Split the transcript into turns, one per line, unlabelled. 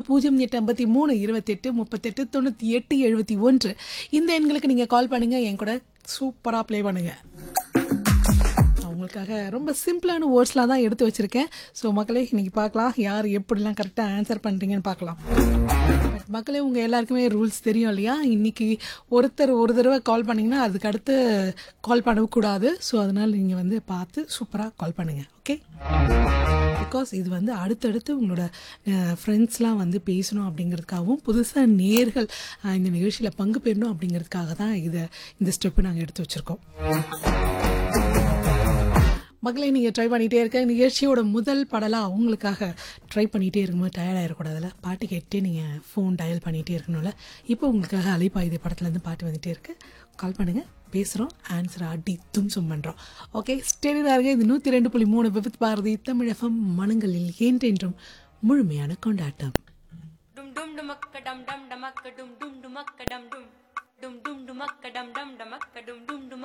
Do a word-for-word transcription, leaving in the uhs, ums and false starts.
பூஜ்ஜியம் எட்டு ஐம்பத்தி மூணு இருபத்தெட்டு முப்பத்தெட்டு தொண்ணூற்றி எட்டு எழுபத்தி ஒன்று இந்த எண்களுக்கு நீங்கள் கால் பண்ணுங்கள், என் கூட சூப்பராக ப்ளே பண்ணுங்கள். உங்களுக்காக ரொம்ப சிம்பிளான வேர்ட்ஸ்லாம் தான் எடுத்து வச்சுருக்கேன். ஸோ மக்களே இன்றைக்கி பார்க்கலாம் யார் எப்படிலாம் கரெக்டாக ஆன்சர் பண்ணுறீங்கன்னு பார்க்கலாம். பட் மக்களே உங்கள் எல்லாருக்குமே ரூல்ஸ் தெரியும் இல்லையா? இன்றைக்கி ஒருத்தர் ஒரு தடவை கால் பண்ணிங்கன்னா அதுக்கு அடுத்து கால் பண்ணக்கூடாது. ஸோ அதனால் நீங்கள் வந்து பார்த்து சூப்பராக கால் பண்ணுங்கள். ஓகே, பிகாஸ் இது வந்து அடுத்தடுத்து உங்களோட ஃப்ரெண்ட்ஸ்லாம் வந்து பேசணும் அப்படிங்கிறதுக்காகவும் புதுசாக நேர்கள் இந்த நிகழ்ச்சியில் பங்கு பெறணும் அப்படிங்கிறதுக்காக தான் இதை இந்த ஸ்டெப்பு நாங்கள் எடுத்து வச்சுருக்கோம். மக்களை நீங்கள் ட்ரை பண்ணிகிட்டே இருக்க நிகழ்ச்சியோட முதல் படலாக அவங்களுக்காக ட்ரை பண்ணிகிட்டே இருக்கும்போது டயர்ட் ஆகிடக்கூடாதுல்ல, பாட்டு கேட்டே நீங்கள் ஃபோன் டயல் பண்ணிகிட்டே இருக்கணும்ல. இப்போ உங்களுக்காக அலைப்பாயுதே படத்துலேருந்து பாட்டு வந்துகிட்டே இருக்கு. கால் பண்ணுங்கள், பேசுகிறோம், ஆன்சர் அடி தும்சம் பண்ணுறோம். ஓகே, ஸ்டேடியாக இருக்க இது நூற்றி ரெண்டு புள்ளி மூணு விவித் பாரதி தமிழகம் மனங்களில் என்றென்றும் முழுமையான கொண்டாட்டம்.
டும் டும் டுமக்க டம் டம் டமக்க டும் டும் டுமக்க டம் டும் டும் டும் டுமக்க டம் டம் டமக்க டும் டும் டுமக்க